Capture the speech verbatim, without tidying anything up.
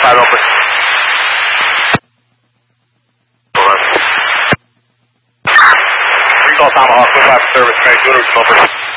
five open. Recall Tomahawk, five service, Mary, two hundred, over.